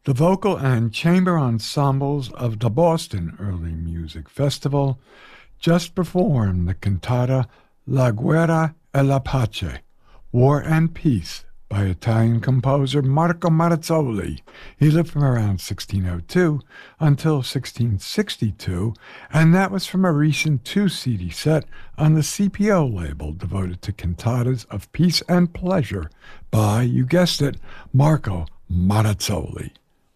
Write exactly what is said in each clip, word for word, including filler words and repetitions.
The vocal and chamber ensembles of the Boston Early Music Festival just performed the cantata La Guerra e la Pace, War and Peace, by Italian composer Marco Marazzoli. He lived from around sixteen oh two until sixteen sixty-two, and that was from a recent two-C D set on the C P O label devoted to cantatas of peace and pleasure by, you guessed it, Marco Marazzoli.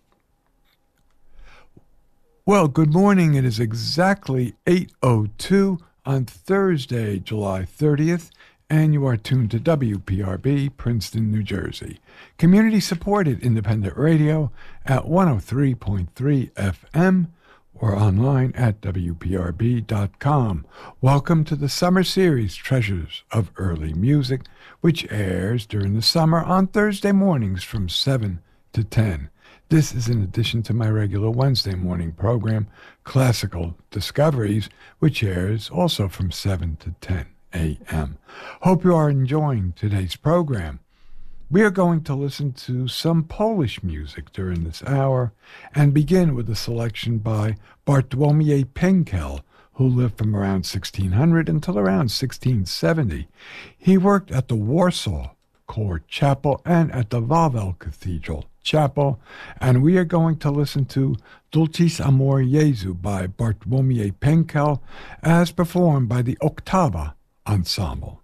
Well, good morning. It is exactly eight oh two on Thursday, July thirtieth, and you are tuned to W P R B, Princeton, New Jersey. Community-supported independent radio at one oh three point three F M or online at W P R B dot com. Welcome to the summer series, Treasures of Early Music, which airs during the summer on Thursday mornings from seven to ten. This is in addition to my regular Wednesday morning program, Classical Discoveries, which airs also from seven to ten A M Hope you are enjoying today's program. We are going to listen to some Polish music during this hour and begin with a selection by Bartłomiej Penkel, who lived from around sixteen hundred until around sixteen seventy. He worked at the Warsaw Court Chapel and at the Wawel Cathedral Chapel, and we are going to listen to Dulcis Amor Jesu by Bartłomiej Penkel as performed by the Oktava Ensemble.